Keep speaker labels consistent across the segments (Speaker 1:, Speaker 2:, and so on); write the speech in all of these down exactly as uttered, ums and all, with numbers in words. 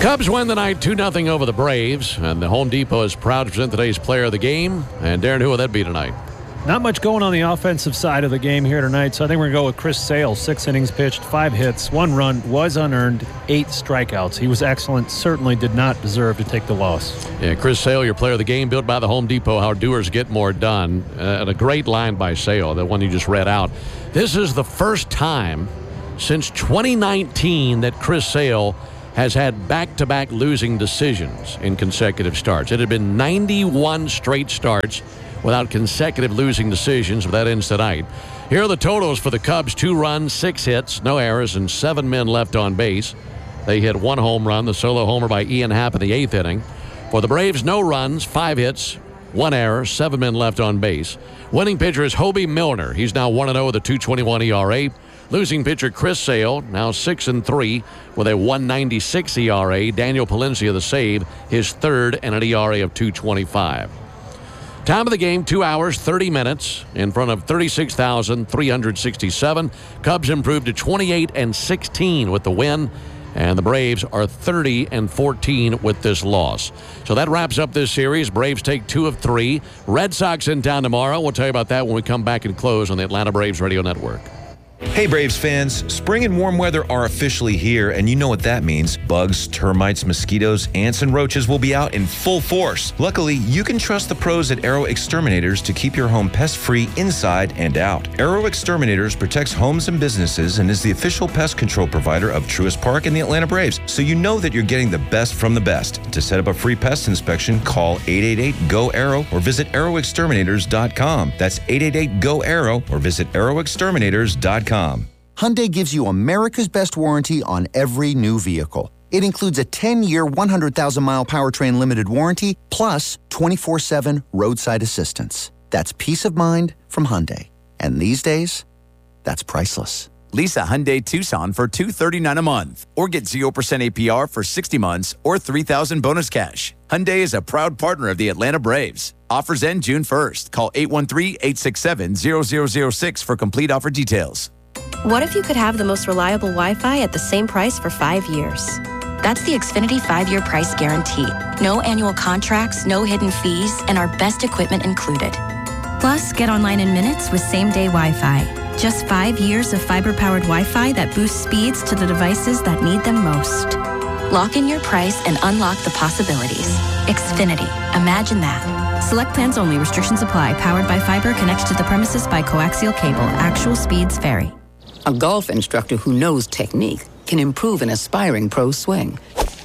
Speaker 1: Cubs win tonight two nothing over the Braves, and the Home Depot is proud to present today's player of the game. And Darren, who will that be tonight?
Speaker 2: Not much going on the offensive side of the game here tonight, so I think we're going to go with Chris Sale. Six innings pitched, five hits, one run, was unearned, eight strikeouts. He was excellent, certainly did not deserve to take the loss.
Speaker 1: Yeah, Chris Sale, your player of the game, built by the Home Depot, how doers get more done. Uh, and a great line by Sale, the one you just read out. This is the first time since twenty nineteen that Chris Sale has had back-to-back losing decisions in consecutive starts. It had been ninety-one straight starts without consecutive losing decisions, but that ends tonight. Here are the totals for the Cubs. Two runs, six hits, no errors, and seven men left on base. They hit one home run, the solo homer by Ian Happ in the eighth inning. For the Braves, no runs, five hits, one error, seven men left on base. Winning pitcher is Hobie Milner. He's now one and oh with a two twenty-one E R A. Losing pitcher Chris Sale, now six and three with a one ninety-six E R A. Daniel Palencia, the save, his third, and an E R A of two twenty-five. Time of the game, two hours, thirty minutes in front of thirty-six thousand three hundred sixty-seven. Cubs improved to twenty-eight and sixteen with the win, and the Braves are thirty and fourteen with this loss. So that wraps up this series. Braves take two of three. Red Sox in town tomorrow. We'll tell you about that when we come back and close on the Atlanta Braves Radio Network.
Speaker 3: Hey Braves fans, spring and warm weather are officially here, and you know what that means. Bugs, termites, mosquitoes, ants, and roaches will be out in full force. Luckily, you can trust the pros at Arrow Exterminators to keep your home pest-free inside and out. Arrow Exterminators protects homes and businesses and is the official pest control provider of Truist Park and the Atlanta Braves, so you know that you're getting the best from the best. To set up a free pest inspection, call eight eight eight, G O, ARROW or visit arrow exterminators dot com. That's eight eight eight, G O, ARROW or visit arrow exterminators dot com.
Speaker 4: Hyundai gives you America's best warranty on every new vehicle. It includes a ten-year, one hundred thousand mile powertrain limited warranty, plus twenty-four seven roadside assistance. That's peace of mind from Hyundai. And these days, that's priceless.
Speaker 5: Lease a Hyundai Tucson for two hundred thirty-nine dollars a month, or get zero percent A P R for sixty months or three thousand dollars bonus cash. Hyundai is a proud partner of the Atlanta Braves. Offers end June first. Call eight one three, eight six seven, zero zero zero six for complete offer details.
Speaker 6: What if you could have the most reliable Wi-Fi at the same price for five years? That's the Xfinity five-year price guarantee. No annual contracts, no hidden fees, and our best equipment included. Plus, get online in minutes with same-day Wi-Fi. Just five years of fiber-powered Wi-Fi that boosts speeds to the devices that need them most. Lock in your price and unlock the possibilities. Xfinity. Imagine that. Select plans only. Restrictions apply. Powered by fiber. Connected to the premises by coaxial cable. Actual speeds vary.
Speaker 7: A golf instructor who knows technique can improve an aspiring pro's swing.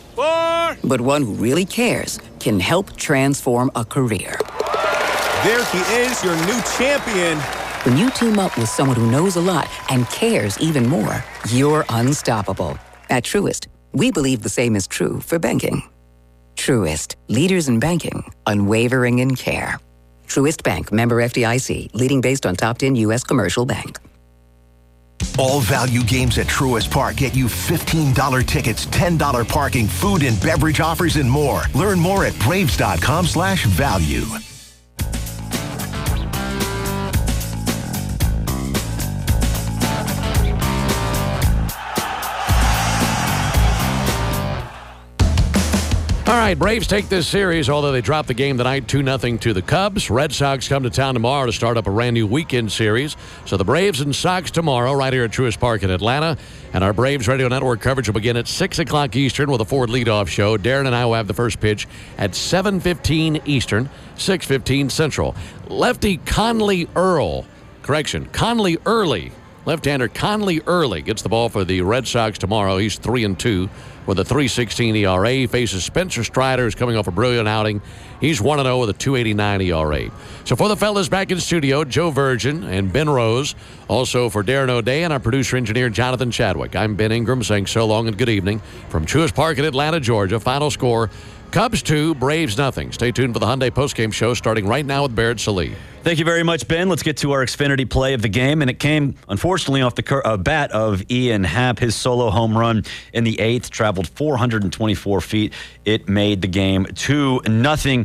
Speaker 7: Four. But one who really cares can help transform a career.
Speaker 8: There he is, your new champion.
Speaker 7: When you team up with someone who knows a lot and cares even more, you're unstoppable. At Truist, we believe the same is true for banking. Truist, leaders in banking, unwavering in care. Truist Bank, member F D I C, leading based on top ten U S commercial bank.
Speaker 9: All value games at Truist Park get you fifteen dollars tickets, ten dollars parking, food and beverage offers, and more. Learn more at braves.com slash value.
Speaker 1: All right, Braves take this series, although they dropped the game tonight two nothing to the Cubs. Red Sox come to town tomorrow to start up a brand new weekend series. So the Braves and Sox tomorrow right here at Truist Park in Atlanta. And our Braves Radio Network coverage will begin at six o'clock Eastern with a Ford leadoff show. Darren and I will have the first pitch at seven fifteen Eastern, six fifteen Central. Lefty Conley Earl, correction, Conley Early. Left-hander Conley Early gets the ball for the Red Sox tomorrow. He's three and two with a three sixteen E R A. He faces Spencer Strider, who's coming off a brilliant outing. He's one and oh with a two eighty-nine E R A. So for the fellas back in studio, Joe Virgin and Ben Rose. Also for Darren O'Day and our producer-engineer, Jonathan Chadwick. I'm Ben Ingram saying so long and good evening from Truist Park in Atlanta, Georgia. Final score, Cubs two, Braves nothing. Stay tuned for the Hyundai postgame show starting right now with Barrett Sallee.
Speaker 10: Thank you very much, Ben. Let's get to our Xfinity play of the game, and it came, unfortunately, off the cur- uh, bat of Ian Happ. His solo home run in the eighth traveled four hundred twenty-four feet. It made the game two nothing.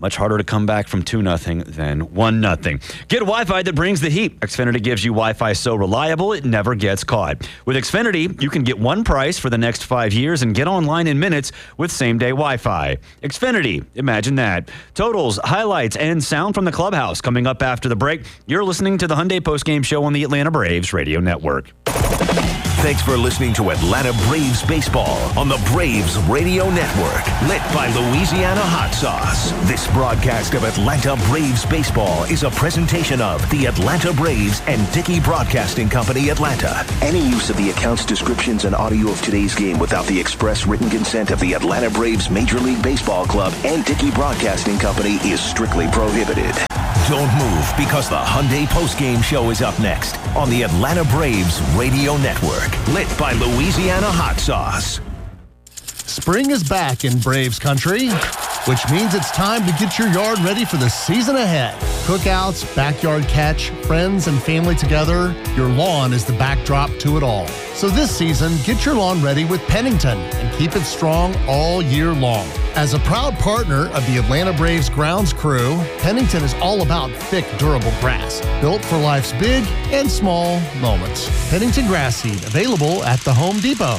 Speaker 10: Much harder to come back from two nothing than one nothing. Get Wi-Fi that brings the heat. Xfinity gives you Wi-Fi so reliable it never gets caught. With Xfinity, you can get one price for the next five years and get online in minutes with same-day Wi-Fi. Xfinity, imagine that. Totals, highlights, and sound from the clubhouse coming up after the break. You're listening to the Hyundai Postgame Show on the Atlanta Braves Radio Network.
Speaker 9: Thanks for listening to Atlanta Braves Baseball on the Braves Radio Network, lit by Louisiana Hot Sauce. This broadcast of Atlanta Braves Baseball is a presentation of the Atlanta Braves and Dickey Broadcasting Company, Atlanta.
Speaker 11: Any use of the accounts, descriptions, and audio of today's game without the express written consent of the Atlanta Braves Major League Baseball Club and Dickey Broadcasting Company is strictly prohibited.
Speaker 9: Don't move, because the Hyundai Postgame Show is up next on the Atlanta Braves Radio Network, lit by Louisiana Hot Sauce.
Speaker 12: Spring is back in Braves country, which means it's time to get your yard ready for the season ahead. Cookouts, backyard catch, friends and family together, your lawn is the backdrop to it all. So this season, get your lawn ready with Pennington and keep it strong all year long. As a proud partner of the Atlanta Braves grounds crew, Pennington is all about thick, durable grass, built for life's big and small moments. Pennington Grass Seed, available at the Home Depot.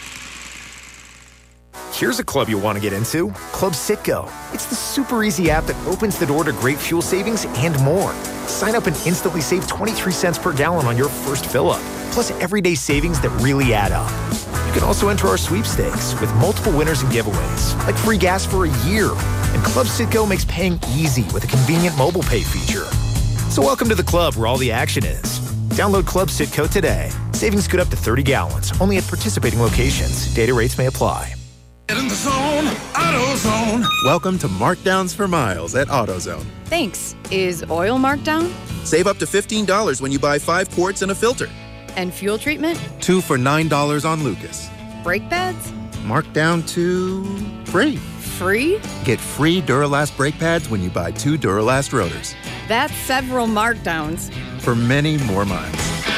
Speaker 13: Here's a club you'll want to get into, Club Citgo. It's the super easy app that opens the door to great fuel savings and more. Sign up and instantly save twenty-three cents per gallon on your first fill-up, plus everyday savings that really add up. You can also enter our sweepstakes with multiple winners and giveaways, like free gas for a year. And Club Citgo makes paying easy with a convenient mobile pay feature. So welcome to the club where all the action is. Download Club Citgo today. Savings good up to thirty gallons, only at participating locations. Data rates may apply.
Speaker 14: Get in the zone, AutoZone.
Speaker 15: Welcome to Markdowns for Miles at AutoZone.
Speaker 16: Thanks. Is oil marked down?
Speaker 15: Save up to fifteen dollars when you buy five quarts and a filter.
Speaker 16: And fuel treatment?
Speaker 15: Two for nine dollars on Lucas.
Speaker 16: Brake pads?
Speaker 15: Marked down to free.
Speaker 16: Free?
Speaker 15: Get free Duralast brake pads when you buy two Duralast rotors.
Speaker 16: That's several markdowns.
Speaker 15: For many more miles.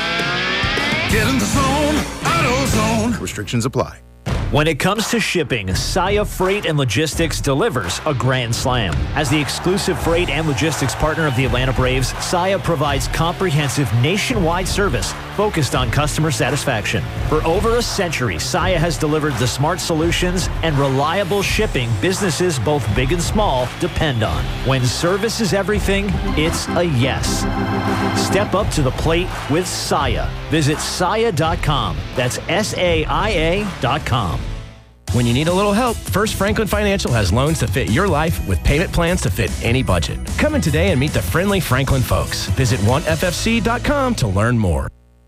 Speaker 14: Get in the zone, AutoZone.
Speaker 15: Restrictions apply.
Speaker 17: When it comes to shipping, Saia Freight and Logistics delivers a grand slam. As the exclusive freight and logistics partner of the Atlanta Braves, Saia provides comprehensive nationwide service focused on customer satisfaction. For over a century, Saia has delivered the smart solutions and reliable shipping businesses both big and small depend on. When service is everything, it's a yes. Step up to the plate with Saia. Visit saia dot com. That's S A I A dot com.
Speaker 18: When you need a little help, First Franklin Financial has loans to fit your life with payment plans to fit any budget. Come in today and meet the friendly Franklin folks. Visit one F F C dot com to learn more.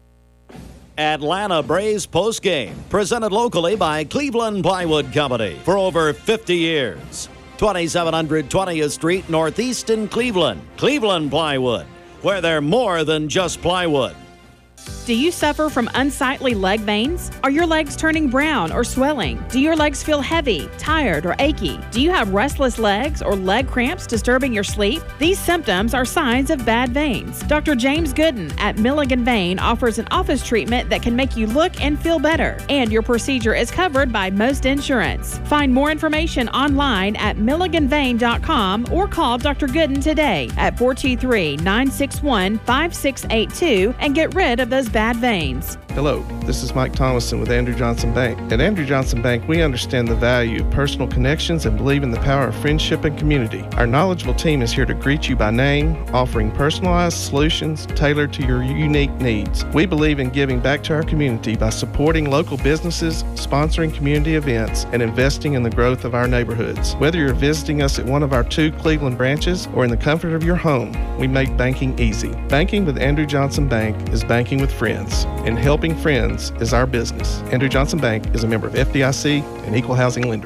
Speaker 19: Atlanta Braves postgame, presented locally by Cleveland Plywood Company for over fifty years. twenty-seven twentieth Street Northeast in Cleveland. Cleveland Plywood, where they're more than just plywood.
Speaker 20: Do you suffer from unsightly leg veins? Are your legs turning brown or swelling? Do your legs feel heavy, tired, or achy? Do you have restless legs or leg cramps disturbing your sleep? These symptoms are signs of bad veins. Doctor James Gooden at Milligan Vein offers an office treatment that can make you look and feel better, and your procedure is covered by most insurance. Find more information online at milligan vein dot com or call Doctor Gooden today at four two three, nine six one, five six eight two and get rid of those bad veins.
Speaker 21: Hello, this is Mike Thomason with Andrew Johnson Bank. At Andrew Johnson Bank, we understand the value of personal connections and believe in the power of friendship and community. Our knowledgeable team is here to greet you by name, offering personalized solutions tailored to your unique needs. We believe in giving back to our community by supporting local businesses, sponsoring community events, and investing in the growth of our neighborhoods. Whether you're visiting us at one of our two Cleveland branches or in the comfort of your home, we make banking easy. Banking with Andrew Johnson Bank is banking with friends, and helping friends is our business. Andrew Johnson Bank is a member of F D I C and Equal Housing Lender.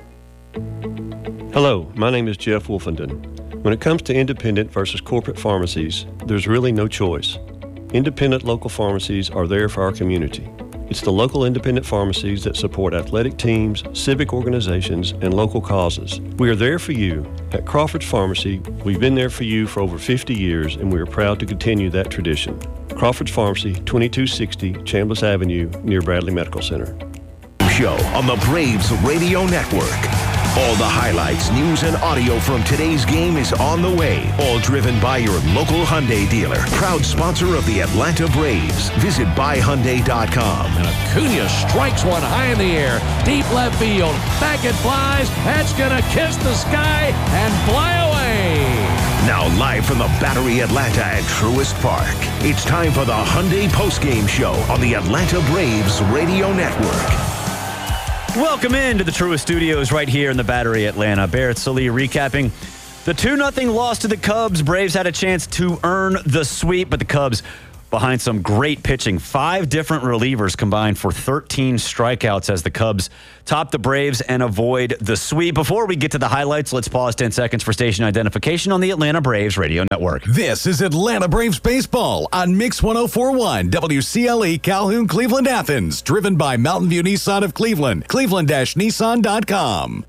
Speaker 22: Hello, my name is Jeff Wolfenden. When it comes to independent versus corporate pharmacies, there's really no choice. Independent local pharmacies are there for our community. It's the local independent pharmacies that support athletic teams, civic organizations, and local causes. We are there for you. At Crawford's Pharmacy, we've been there for you for over fifty years, and we are proud to continue that tradition. Crawford's Pharmacy, twenty-two sixty Chambliss Avenue, near Bradley Medical Center.
Speaker 9: Show on the Braves Radio Network. All the highlights, news, and audio from today's game is on the way. All driven by your local Hyundai dealer. Proud sponsor of the Atlanta Braves. Visit buy hyundai dot com.
Speaker 1: And Acuna strikes one high in the air. Deep left field. Back it flies. That's going to kiss the sky and fly away.
Speaker 9: Now live from the Battery Atlanta at Truist Park. It's time for the Hyundai postgame show on the Atlanta Braves Radio Network.
Speaker 10: Welcome into the Truist Studios right here in the Battery Atlanta. Barrett Sallee recapping the two nothing loss to the Cubs. Braves had a chance to earn the sweep, but the Cubs behind some great pitching. Five different relievers combined for thirteen strikeouts as the Cubs top the Braves and avoid the sweep. Before we get to the highlights, let's pause ten seconds for station identification on the Atlanta Braves Radio Network.
Speaker 2: This is Atlanta Braves Baseball on Mix one oh four point one, W C L E Calhoun, Cleveland, Athens. Driven by Mountain View Nissan of Cleveland, cleveland dash nissan dot com.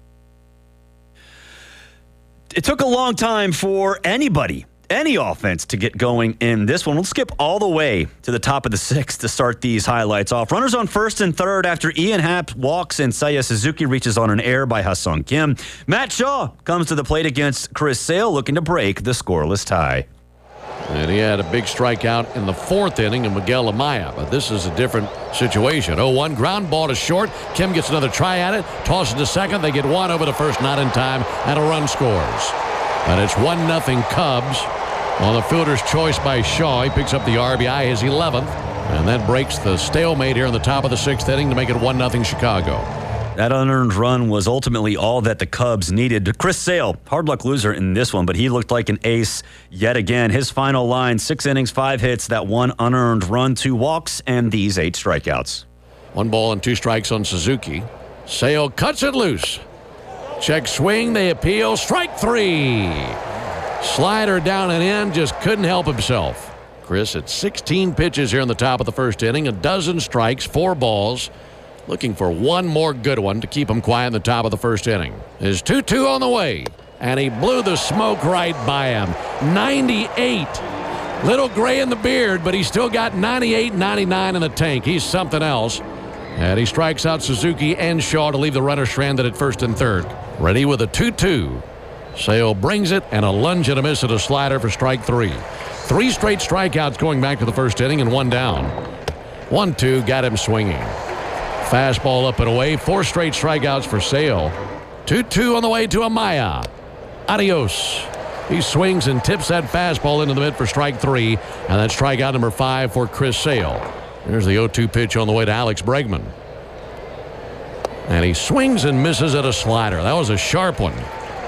Speaker 10: It took a long time for anybody Any offense to get going in this one. We'll skip all the way to the top of the sixth to start these highlights off. Runners on first and third after Ian Happ walks and Seiya Suzuki reaches on an error by Ha-Seong Kim. Matt Shaw comes to the plate against Chris Sale, looking to break the scoreless tie.
Speaker 1: And he had a big strikeout in the fourth inning of Miguel Amaya, but this is a different situation. oh one ground ball to short. Kim gets another try at it, tosses to second. They get one over to first, not in time, and a run scores. And it's one nothing Cubs on the fielder's choice by Shaw. He picks up the R B I, his eleventh, and that breaks the stalemate here in the top of the sixth inning to make it one nothing Chicago.
Speaker 10: That unearned run was ultimately all that the Cubs needed. Chris Sale, hard luck loser in this one, but he looked like an ace yet again. His final line, six innings, five hits, that one unearned run, two walks, and these eight strikeouts.
Speaker 1: One ball and two strikes on Suzuki. Sale cuts it loose. Check swing, they appeal, strike three. Slider down and in, just couldn't help himself. Chris at sixteen pitches here in the top of the first inning, a dozen strikes, four balls, looking for one more good one to keep him quiet in the top of the first inning. His two two on the way, and he blew the smoke right by him. ninety-eight. Little gray in the beard, but he's still got ninety-eight, ninety-nine in the tank. He's something else. And he strikes out Suzuki and Shaw to leave the runner stranded at first and third. Ready with a two two. Sale brings it, and a lunge and a miss at a slider for strike three. Three straight strikeouts going back to the first inning and one down. one two got him swinging. Fastball up and away. Four straight strikeouts for Sale. two two on the way to Amaya. Adios. He swings and tips that fastball into the mid for strike three, and that's strikeout number five for Chris Sale. There's the oh two pitch on the way to Alex Bregman. And he swings and misses at a slider. That was a sharp one.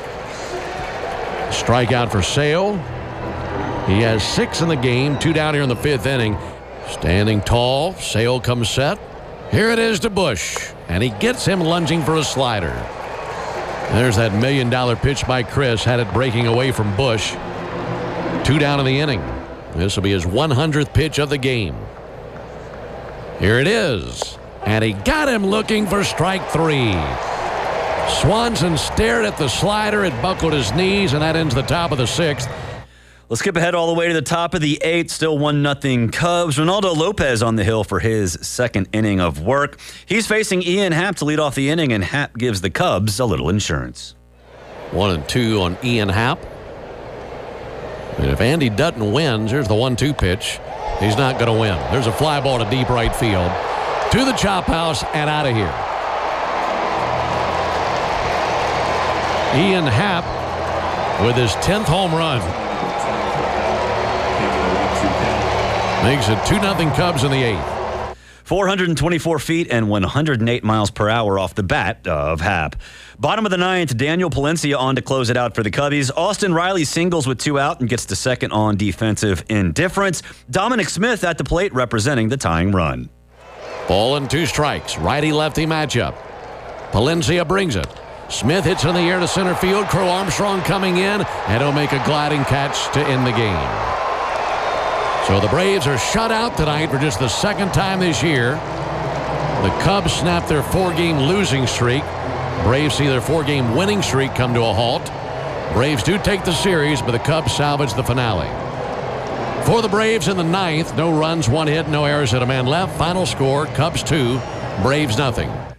Speaker 1: Strikeout for Sale. He has six in the game, two down here in the fifth inning. Standing tall, Sale comes set. Here it is to Bush, and he gets him lunging for a slider. There's that million dollar pitch by Chris, had it breaking away from Bush. Two down in the inning. This will be his one hundredth pitch of the game. Here it is, and he got him looking for strike three. Swanson stared at the slider, it buckled his knees, and that ends the top of the sixth.
Speaker 10: Let's skip ahead all the way to the top of the eighth. Still one nothing Cubs. Ronaldo Lopez on the hill for his second inning of work. He's facing Ian Happ to lead off the inning, and Happ gives the Cubs a little insurance.
Speaker 1: One and two on Ian Happ. And if Andy Dutton wins, here's the one two pitch. He's not going to win. There's a fly ball to deep right field. To the chop house and out of here. Ian Happ with his tenth home run. Makes it two nothing Cubs in the eighth.
Speaker 10: four hundred twenty-four feet and one hundred eight miles per hour off the bat of Happ. Bottom of the ninth, Daniel Palencia on to close it out for the Cubbies. Austin Riley singles with two out and gets to second on defensive indifference. Dominic Smith at the plate representing the tying run.
Speaker 1: Ball and two strikes. Righty-lefty matchup. Palencia brings it. Smith hits in the air to center field. Crow Armstrong coming in, and he'll make a gliding catch to end the game. So the Braves are shut out tonight for just the second time this year. The Cubs snap their four-game losing streak. Braves see their four-game winning streak come to a halt. Braves do take the series, but the Cubs salvage the finale. For the Braves in the ninth, no runs, one hit, no errors, and a man left. Final score, Cubs two, Braves nothing.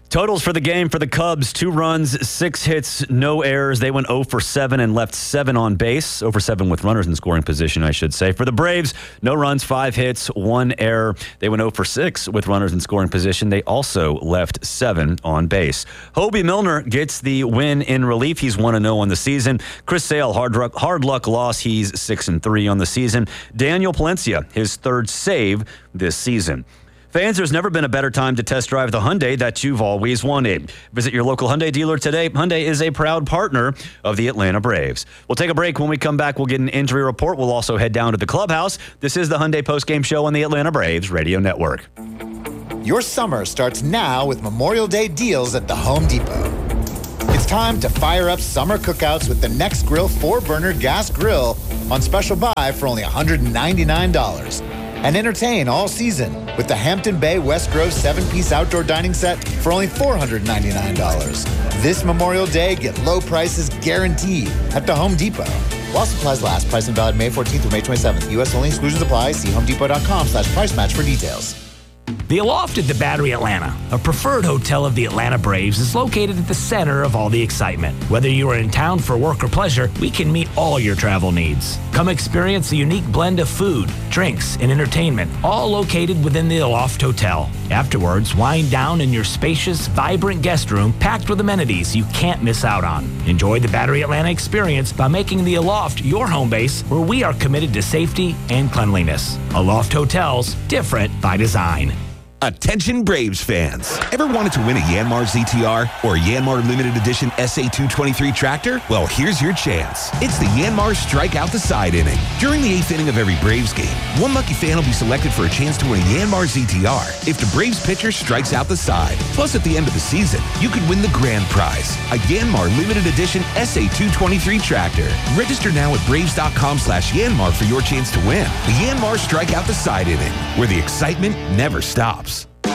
Speaker 10: Totals for the game for the Cubs, two runs, six hits, no errors. They went zero for seven and left seven on base. zero for seven with runners in scoring position, I should say. For the Braves, no runs, five hits, one error. They went zero for six with runners in scoring position. They also left seven on base. Hobie Milner gets the win in relief. He's one and oh on the season. Chris Sale, hard luck, hard luck loss. He's six and three on the season. Daniel Palencia, his third save this season. Fans, there's never been a better time to test drive the Hyundai that you've always wanted. Visit your local Hyundai dealer today. Hyundai is a proud partner of the Atlanta Braves. We'll take a break. When we come back, we'll get an injury report. We'll also head down to the clubhouse. This is the Hyundai postgame show on the Atlanta Braves Radio Network.
Speaker 3: Your summer starts now with Memorial Day deals at the Home Depot. It's time to fire up summer cookouts with the Next Grill four-burner gas grill on special buy for only one hundred ninety-nine dollars. And entertain all season with the Hampton Bay West Grove seven-piece outdoor dining set for only four hundred ninety-nine dollars. This Memorial Day, get low prices guaranteed at the Home Depot. While supplies last, price and valid May fourteenth through May twenty-seventh. U S only, exclusions apply. See homedepot.com slash price match for details.
Speaker 4: The Aloft at the Battery Atlanta, a preferred hotel of the Atlanta Braves, is located at the center of all the excitement. Whether you are in town for work or pleasure, we can meet all your travel needs. Come experience the unique blend of food, drinks, and entertainment, all located within the Aloft Hotel. Afterwards, wind down in your spacious, vibrant guest room packed with amenities you can't miss out on. Enjoy the Battery Atlanta experience by making the Aloft your home base, where we are committed to safety and cleanliness. Aloft Hotels, different by design.
Speaker 9: Attention Braves fans. Ever wanted to win a Yanmar Z T R or Yanmar Limited Edition S A two twenty-three tractor? Well, here's your chance. It's the Yanmar Strike Out the Side inning. During the eighth inning of every Braves game, one lucky fan will be selected for a chance to win a Yanmar Z T R if the Braves pitcher strikes out the side. Plus, at the end of the season, you could win the grand prize, a Yanmar Limited Edition S A two twenty-three tractor. Register now at braves.com slash Yanmar for your chance to win. The Yanmar Strike Out the Side inning, where the excitement never stops.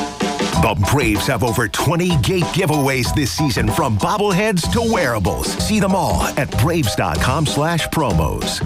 Speaker 9: The Braves have over twenty gate giveaways this season, from bobbleheads to wearables. See them all at braves.com slash promos.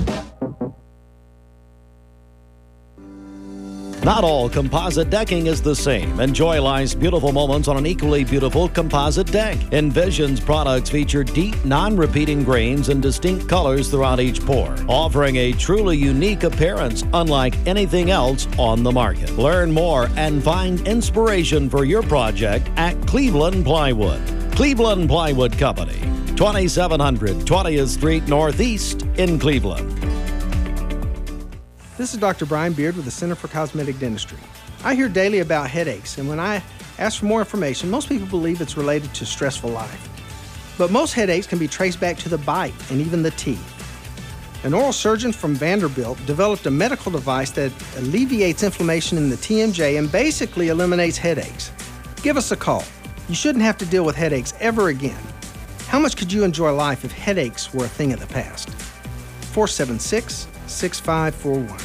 Speaker 19: Not all composite decking is the same. Enjoy life's beautiful moments on an equally beautiful composite deck. Envision's products feature deep, non-repeating grains and distinct colors throughout each pour, offering a truly unique appearance unlike anything else on the market. Learn more and find inspiration for your project at Cleveland Plywood. Cleveland Plywood Company, twenty-seven hundred twentieth Street Northeast in Cleveland.
Speaker 23: This is Doctor Brian Beard with the Center for Cosmetic Dentistry. I hear daily about headaches, and when I ask for more information, most people believe it's related to stressful life. But most headaches can be traced back to the bite and even the teeth. An oral surgeon from Vanderbilt developed a medical device that alleviates inflammation in the T M J and basically eliminates headaches. Give us a call. You shouldn't have to deal with headaches ever again. How much could you enjoy life if headaches were a thing of the past? four seven six, six five four one.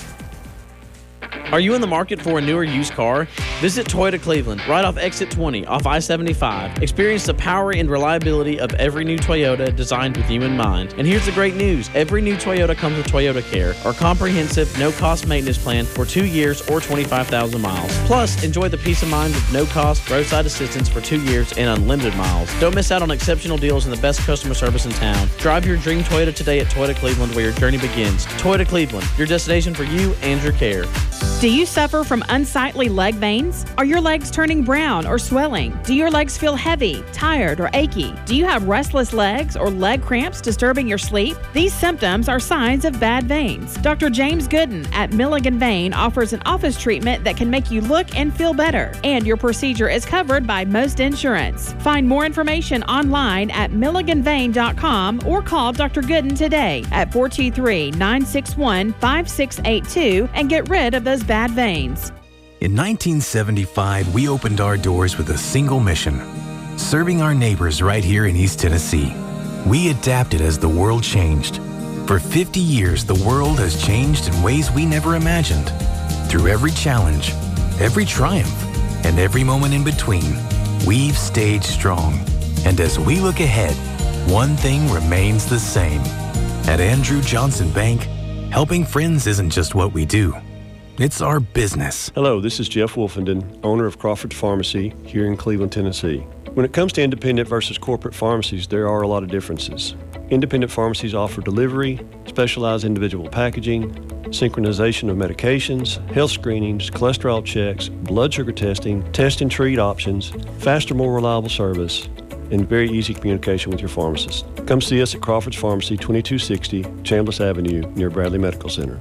Speaker 24: Are you in the market for a newer used car? Visit Toyota Cleveland, right off exit twenty off I seventy-five. Experience the power and reliability of every new Toyota designed with you in mind. And here's the great news. Every new Toyota comes with Toyota Care, our comprehensive, no-cost maintenance plan for two years or twenty-five thousand miles. Plus, enjoy the peace of mind of no-cost roadside assistance for two years and unlimited miles. Don't miss out on exceptional deals and the best customer service in town. Drive your dream Toyota today at Toyota Cleveland, where your journey begins. Toyota Cleveland, your destination for you and your care.
Speaker 20: Do you suffer from unsightly leg veins? Are your legs turning brown or swelling? Do your legs feel heavy, tired, or achy? Do you have restless legs or leg cramps disturbing your sleep? These symptoms are signs of bad veins. Doctor James Gooden at Milligan Vein offers an office treatment that can make you look and feel better, and your procedure is covered by most insurance. Find more information online at milligan vein dot com or call Doctor Gooden today at four two three, nine six one, five six eight two and get rid of those bad veins.
Speaker 25: In nineteen seventy-five, we opened our doors with a single mission: serving our neighbors right here in East Tennessee. We adapted as the world changed. For fifty years, the world has changed in ways we never imagined. Through every challenge, every triumph, and every moment in between, we've stayed strong. And as we look ahead, one thing remains the same. At Andrew Johnson Bank, helping friends isn't just what we do. It's our business.
Speaker 22: Hello, this is Jeff Wolfenden, owner of Crawford Pharmacy here in Cleveland, Tennessee. When it comes to independent versus corporate pharmacies, there are a lot of differences. Independent pharmacies offer delivery, specialized individual packaging, synchronization of medications, health screenings, cholesterol checks, blood sugar testing, test and treat options, faster, more reliable service, and very easy communication with your pharmacist. Come see us at Crawford's Pharmacy, twenty-two sixty Chambliss Avenue, near Bradley Medical Center.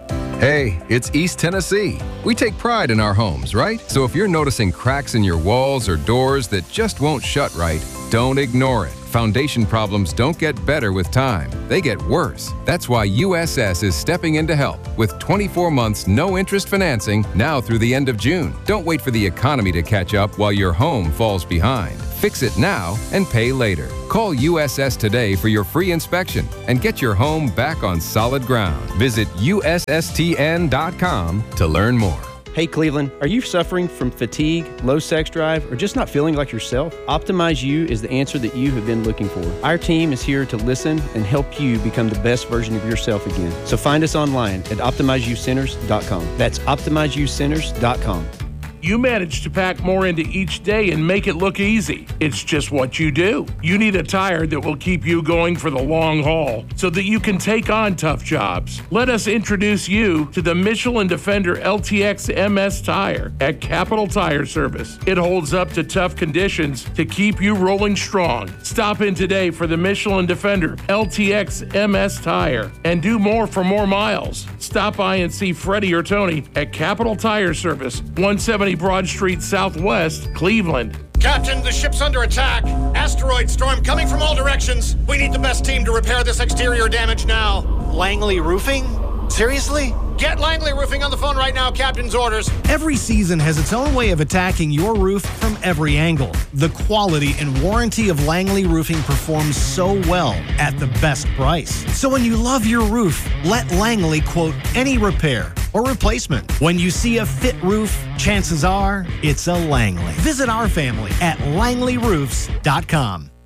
Speaker 5: Hey, it's East Tennessee. We take pride in our homes, right? So if you're noticing cracks in your walls or doors that just won't shut right, don't ignore it. Foundation problems don't get better with time. They get worse. That's why U S S is stepping in to help with twenty-four months no-interest financing now through the end of June. Don't wait for the economy to catch up while your home falls behind. Fix it now and pay later. Call U S S today for your free inspection and get your home back on solid ground. Visit U S S T N dot com to learn more.
Speaker 6: Hey Cleveland, are you suffering from fatigue, low sex drive, or just not feeling like yourself? Optimize You is the answer that you have been looking for. Our team is here to listen and help you become the best version of yourself again. So find us online at optimize you centers dot com. That's optimize you centers dot com.
Speaker 7: You manage to pack more into each day and make it look easy. It's just what you do. You need a tire that will keep you going for the long haul so that you can take on tough jobs. Let us introduce you to the Michelin Defender L T X M S tire at Capital Tire Service. It holds up to tough conditions to keep you rolling strong. Stop in today for the Michelin Defender L T X M S tire and do more for more miles. Stop by and see Freddie or Tony at Capital Tire Service, one seventy Broad Street Southwest, Cleveland.
Speaker 8: Captain, the ship's under attack. Asteroid storm coming from all directions. We need the best team to repair this exterior damage now.
Speaker 13: Langley Roofing? Seriously?
Speaker 8: Get Langley Roofing on the phone right now, Captain's orders.
Speaker 11: Every season has its own way of attacking your roof from every angle. The quality and warranty of Langley Roofing performs so well at the best price. So when you love your roof, let Langley quote any repair or replacement. When you see a fit roof, chances are it's a Langley. Visit our family at langley roofs dot com.